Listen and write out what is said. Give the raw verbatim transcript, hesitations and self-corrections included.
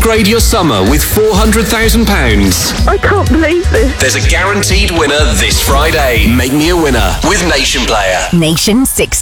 upgrade your summer with four hundred thousand pounds. I can't believe this. There's a guaranteed winner this Friday. Make me a winner with Nation Player. Nation sixty.